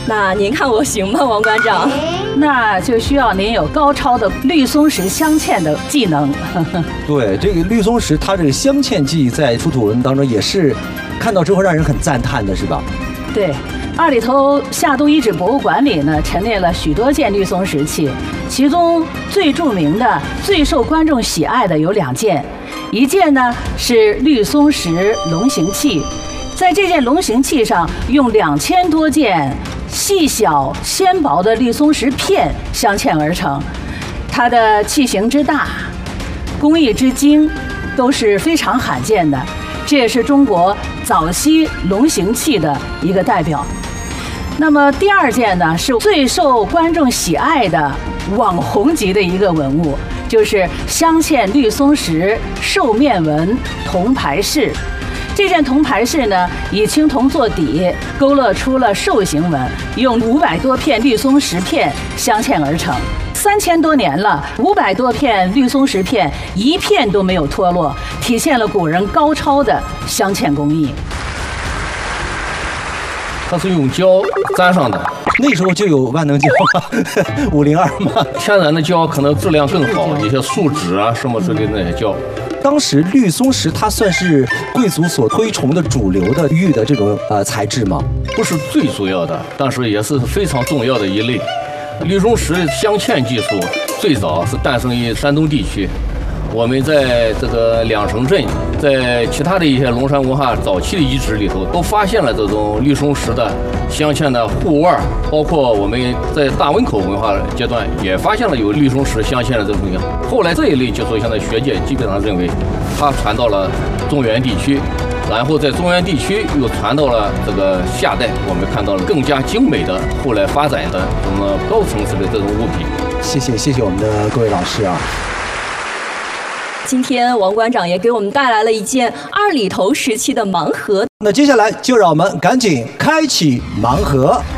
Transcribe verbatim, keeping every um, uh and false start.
那您看我行吗，王馆长？ 那就需要您有高超的绿松石镶嵌的技能。 对，这个绿松石它这个镶嵌技在出土文当中也是看到之后让人很赞叹的，是吧？ 对，二里头夏都遗址博物馆里呢，陈列了许多件绿松石器，其中最著名的、最受观众喜爱的有两件，一件呢是绿松石龙形器，在这件龙形器上用两千多件细小纤薄的绿松石片镶嵌而成，它的器型之大，工艺之精，都是非常罕见的。这也是中国早期龙形器的一个代表。那么第二件呢，是最受观众喜爱的网红级的一个文物，就是镶嵌绿松石兽面纹铜牌饰。这件铜牌饰呢，以青铜做底，勾勒出了兽形纹，用五百多片绿松石片镶嵌而成。三千多年了，五百多片绿松石片一片都没有脱落，体现了古人高超的镶嵌工艺。 它是用胶粘上的， 那时候就有万能胶吗？五零二吗？ 天然的胶可能质量更好，一些树脂啊什么之类的那些胶。 当时绿松石它算是贵族所推崇的主流的玉的这种呃材质吗？ 不是最主要的，但是也是非常重要的一类。绿松石镶嵌技术最早是诞生于山东地区，我们在这个两城镇，在其他的一些龙山文化早期的遗址里头，都发现了这种绿松石的镶嵌的护腕，包括我们在大汶口文化阶段也发现了有绿松石镶嵌的这种东西。后来这一类技术，现在学界基本上认为，它传到了中原地区。然后在中原地区又传到了这个夏代，我们看到了更加精美的后来发展的什么高层次的这种物品。 谢谢谢谢我们的各位老师啊！ 今天王馆长也给我们带来了一件二里头时期的盲盒。 那接下来就让我们赶紧开启盲盒。